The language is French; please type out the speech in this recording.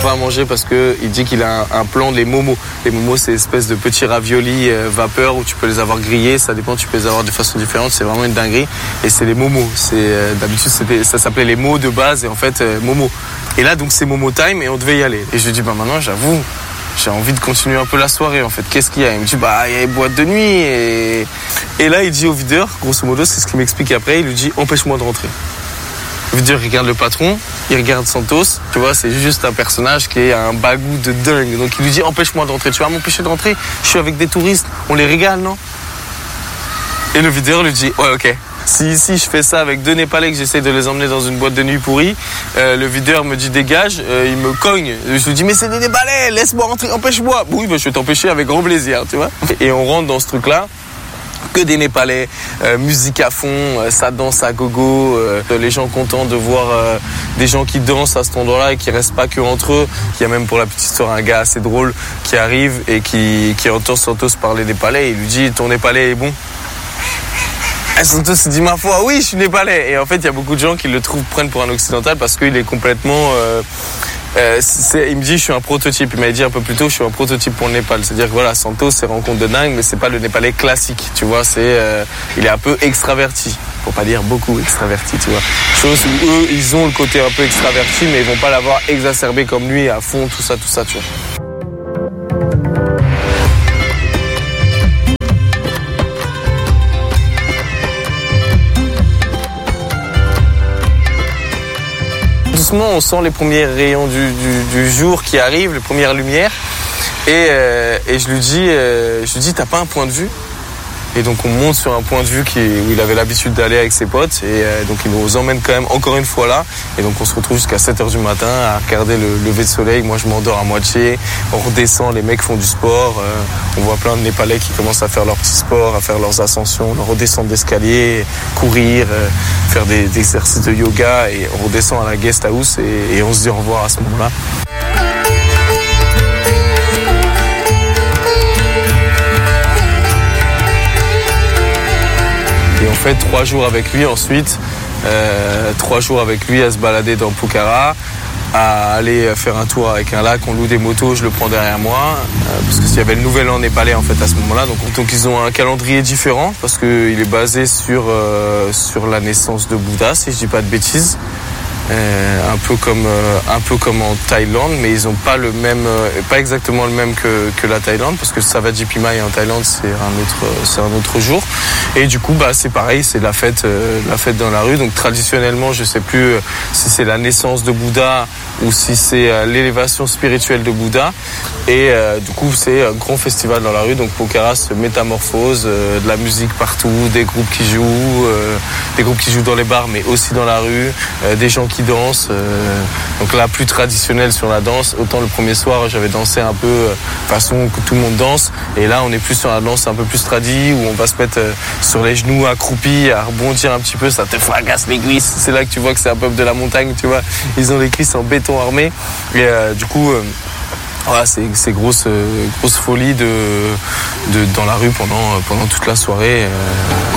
pas à manger parce que il dit qu'il a un plan des momos. Les momos, c'est une espèce de petits raviolis vapeur où tu peux les avoir grillés. Ça dépend, tu peux les avoir de façon différente. C'est vraiment une dinguerie. Et c'est les momos. D'habitude, ça s'appelait les mots de base et en fait, momo. Et là, donc, c'est momo time et on devait y aller. Et je lui dis, maintenant, j'avoue, j'ai envie de continuer un peu la soirée, en fait. Qu'est-ce qu'il y a? Il me dit, il y a les boîtes de nuit et là, il dit au videur, grosso modo, c'est ce qu'il m'explique après, il lui dit, empêche-moi de rentrer. Le videur, il regarde le patron, il regarde Santos, tu vois, c'est juste un personnage qui a un bagou de dingue. Donc, il lui dit, empêche-moi de rentrer. Tu vas m'empêcher de rentrer? Je suis avec des touristes, on les régale, non? Et le videur lui dit, ouais, ok. Si je fais ça avec 2 Népalais que j'essaie de les emmener dans une boîte de nuit pourrie, le videur me dit dégage, il me cogne. Je lui dis mais c'est des Népalais, laisse-moi rentrer, empêche-moi. Oui, je vais t'empêcher avec grand plaisir, tu vois. Et on rentre dans ce truc-là. Que des Népalais, musique à fond, ça danse à gogo, les gens contents de voir des gens qui dansent à cet endroit-là et qui restent pas que entre eux. Il y a même pour la petite histoire un gars assez drôle qui arrive et qui entend Santos parler Népalais. Il lui dit ton Népalais est bon. Et Santos se dit ma foi, oui, je suis Népalais. Et en fait, il y a beaucoup de gens qui le prennent pour un occidental parce qu'il est complètement. Il me dit je suis un prototype. Il m'a dit un peu plus tôt je suis un prototype pour le Népal. C'est-à-dire que voilà, Santos c'est rencontre de dingue, mais c'est pas le Népalais classique. Tu vois, il est un peu extraverti. Pour pas dire beaucoup extraverti, tu vois. Chose où eux, ils ont le côté un peu extraverti, mais ils vont pas l'avoir exacerbé comme lui à fond, tout ça, tu vois. Doucement, on sent les premiers rayons du jour qui arrivent, les premières lumières. Et je lui dis, t'as pas un point de vue? Et donc on monte sur un point de vue où il avait l'habitude d'aller avec ses potes. Et donc il nous emmène quand même encore une fois là. Et donc on se retrouve jusqu'à 7h du matin à regarder le lever de soleil. Moi je m'endors à moitié. On redescend, les mecs font du sport. On voit plein de Népalais qui commencent à faire leur petit sport, à faire leurs ascensions, on redescend d'escalier, courir, faire des exercices de yoga. Et on redescend à la guest house et on se dit au revoir à ce moment-là. Et on fait 3 jours avec lui ensuite, 3 jours avec lui à se balader dans Pokhara, à aller faire un tour avec un lac, on loue des motos, je le prends derrière moi, parce que s'il y avait le nouvel an népalais en fait à ce moment-là, donc ils ont un calendrier différent, parce qu'il est basé sur la naissance de Bouddha, si je dis pas de bêtises. Un peu comme en Thaïlande, mais ils ont pas pas exactement le même que la Thaïlande, parce que Savadji Pimai en Thaïlande c'est un autre jour. Et du coup c'est pareil, c'est la fête dans la rue. Donc traditionnellement, je sais plus si c'est la naissance de Bouddha ou si c'est l'élévation spirituelle de Bouddha. Et du coup c'est un grand festival dans la rue. Donc Pokhara se métamorphose, de la musique partout, des groupes qui jouent dans les bars, mais aussi dans la rue, des gens qui dansent. Donc là, plus traditionnel sur la danse. Autant le premier soir, j'avais dansé un peu façon que tout le monde danse. Et là, on est plus sur la danse un peu plus tradie, où on va se mettre sur les genoux accroupis, à rebondir un petit peu. Ça te fragasse les cuisses. C'est là que tu vois que c'est un peuple de la montagne, tu vois. Ils ont les cuisses en béton armé. Et du coup... Voilà, c'est grosse folie dans la rue pendant toute la soirée.